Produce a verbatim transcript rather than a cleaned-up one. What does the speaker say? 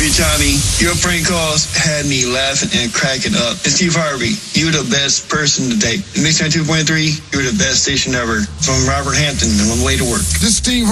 Hey, Tommy, your prank calls had me laughing and cracking up. And Steve Harvey, you're the best person today. Mix ninety-two point three, you're the best station ever. From Robert Hampton on the way to work. This Steve